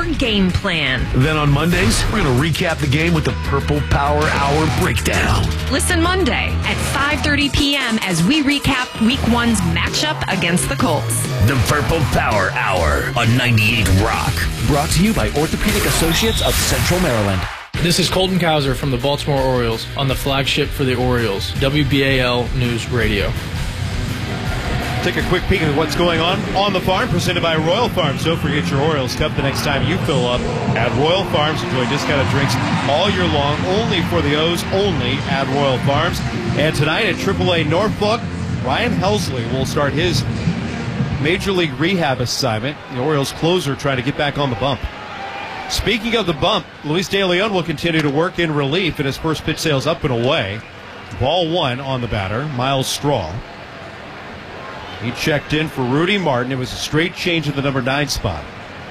your game plan. Then on Mondays, we're going to recap the game with the Purple Power Hour breakdown. Listen Monday at 5:30 p.m. as we recap Week 1's matchup against the Colts. The Purple Power Hour on 98 Rock. Brought to you by Orthopedic Associates of Central Maryland. This is Colton Cowser from the Baltimore Orioles on the flagship for the Orioles, WBAL News Radio. Take a quick peek at what's going on the farm, presented by Royal Farms. Don't forget your Orioles Cup the next time you fill up at Royal Farms. Enjoy discounted drinks all year long, only for the O's, only at Royal Farms. And tonight at AAA Norfolk, Ryan Helsley will start his Major League rehab assignment. The Orioles closer trying to get back on the bump. Speaking of the bump, Luis De Leon will continue to work in relief, and his first pitch sails up and away. Ball one on the batter, Miles Straw. He checked in for Rudy Martin. It was a straight change at the number 9 spot.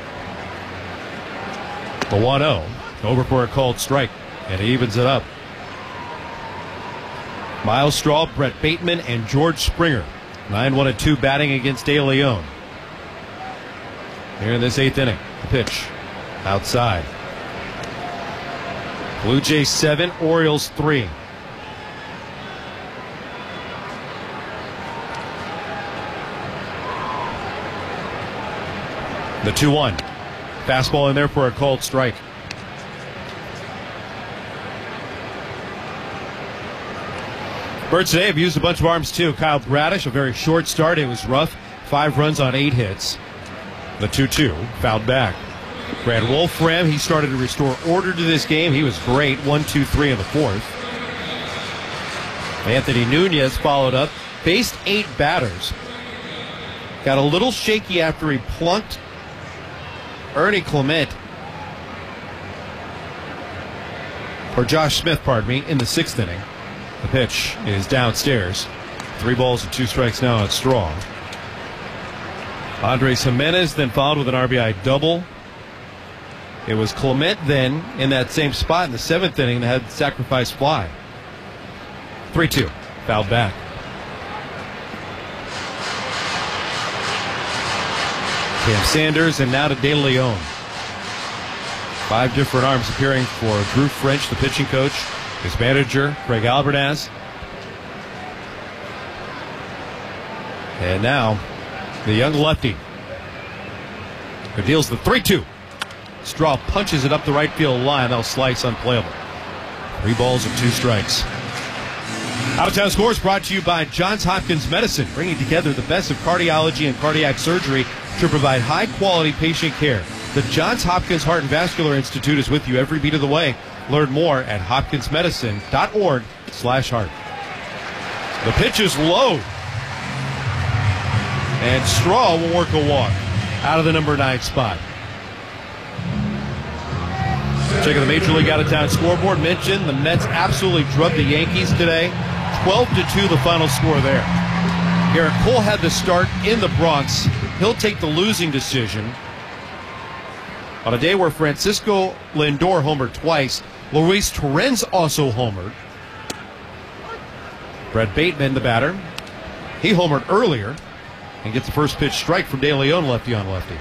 The 1-0 over for a called strike, and he evens it up. Miles Straw, Brett Bateman, and George Springer. 9-1-2 batting against De Leon. Here in this 8th inning, the pitch outside. Blue Jays 7, Orioles 3. The 2-1. Fastball in there for a called strike. Birds today have used a bunch of arms too. Kyle Bradish, a very short start. It was rough. 5 runs on 8 hits. The 2-2 fouled back. Brad Wolfram, he started to restore order to this game. He was great. 1-2-3 in the 4th. Anthony Nunez followed up. Faced 8 batters. Got a little shaky after he plunked Ernie Clement. Or Josh Smith, pardon me, in the 6th inning. The pitch is downstairs. 3 balls and 2 strikes now on Straw. Andres Jimenez then followed with an RBI double. It was Clement then in that same spot in the 7th inning that had sacrifice fly. 3-2, fouled back. Cam Sanders and now to De Leon. 5 different arms appearing for Drew French, the pitching coach, his manager, Craig Albernaz. And now, the young lefty who deals the 3-2. Straw punches it up the right field line. That'll slice unplayable. 3 balls and 2 strikes. Out of Town Scores brought to you by Johns Hopkins Medicine, bringing together the best of cardiology and cardiac surgery to provide high-quality patient care. The Johns Hopkins Heart and Vascular Institute is with you every beat of the way. Learn more at hopkinsmedicine.org/heart. The pitch is low. And Straw will work a walk out of the number 9 spot. Checking the Major League out-of-town scoreboard. Mentioned the Mets absolutely drubbed the Yankees today. 12-2 the final score there. Garrett Cole had the start in the Bronx. He'll take the losing decision on a day where Francisco Lindor homered twice. Luis Torrens also homered. Brett Bateman, the batter, he homered earlier and gets the first pitch strike from De Leon, lefty on lefty.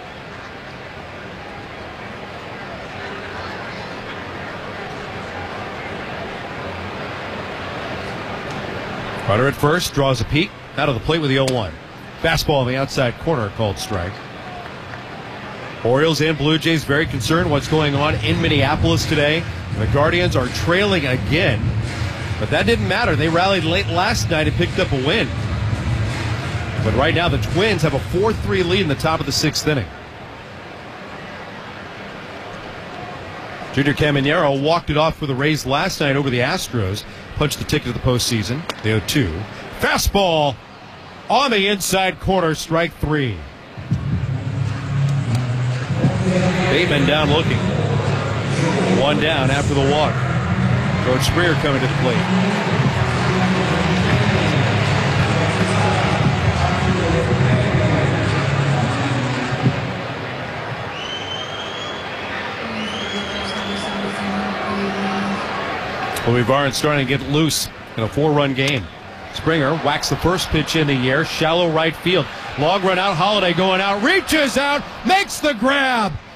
Runner at first, draws a peek, out of the plate with the 0-1. Fastball on the outside corner, called strike. Orioles and Blue Jays very concerned what's going on in Minneapolis today. The Guardians are trailing again, but that didn't matter. They rallied late last night and picked up a win. But right now the Twins have a 4-3 lead in the top of the 6th inning. Junior Caminero walked it off for the Rays last night over the Astros. Punched the ticket to the postseason. The 0-2. Fastball on the inside corner, strike 3. Bateman down looking. 1 down after the walk. George Springer coming to the plate. Louis Barnes starting to get loose in a 4-run game. Springer whacks the first pitch in the air, shallow right field. Long run out, Holiday going out, reaches out, makes the grab.